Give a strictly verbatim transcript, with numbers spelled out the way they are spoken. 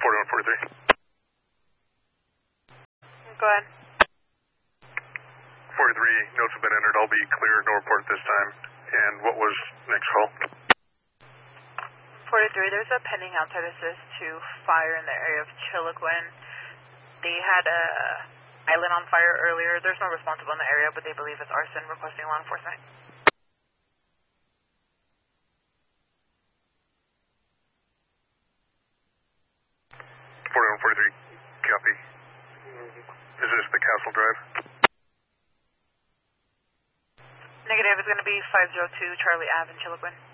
forty-one forty-three. Go ahead. forty-three, notes have been entered. I'll be clear, no report this time. And what was next call? forty-three, there's a pending outside assist to fire in the area of Chiloquin. They had a island on fire earlier. There's no responsible in the area, but they believe it's arson, requesting law enforcement. forty-one forty-three, copy. Is this the Castle Drive? Negative, it's going to be five oh two Charlie Ave in Chiloquin.